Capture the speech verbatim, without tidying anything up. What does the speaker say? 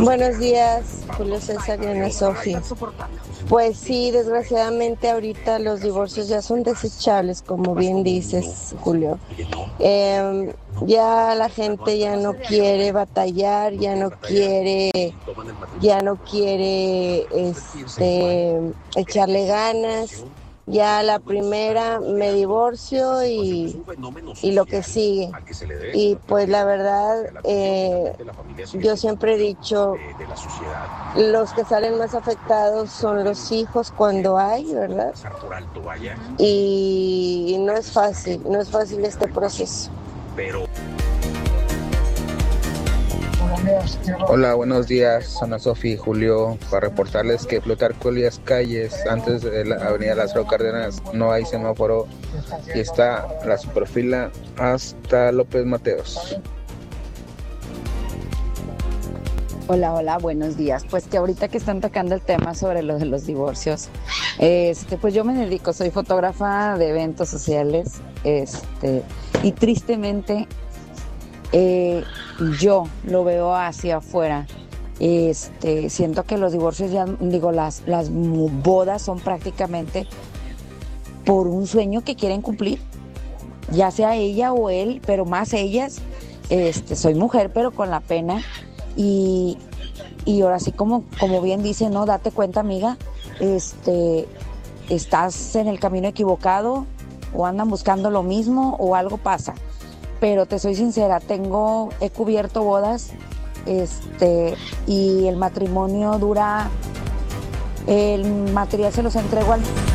Buenos días, Julio César y Ana Sofi. Pues sí, desgraciadamente ahorita los divorcios ya son desechables, como bien dices, Julio. Eh, ya la gente ya no quiere batallar, ya no quiere, ya no quiere este, echarle ganas. Ya la primera me divorcio y, y lo que sigue. Y pues la verdad, eh, yo siempre he dicho, los que salen más afectados son los hijos cuando hay, ¿verdad? Y no es fácil, no es fácil este proceso. Hola, buenos días, Ana Sofi y Julio, para reportarles que Plutarco Elías Calles, antes de la avenida Lázaro Cárdenas, no hay semáforo y está la superfila hasta López Mateos. Hola, hola, buenos días. Pues que ahorita que están tocando el tema sobre lo de los divorcios, este, pues yo me dedico, soy fotógrafa de eventos sociales, este, y tristemente eh, yo lo veo hacia afuera. Este, siento que los divorcios ya, digo, las, las bodas son prácticamente por un sueño que quieren cumplir, ya sea ella o él, pero más ellas. Este, soy mujer, pero con la pena. Y, y ahora sí, como, como bien dice, no, date cuenta, amiga, este, estás en el camino equivocado, o andan buscando lo mismo, o algo pasa. Pero te soy sincera, tengo, he cubierto bodas, este, y el matrimonio dura, el material se los entrego al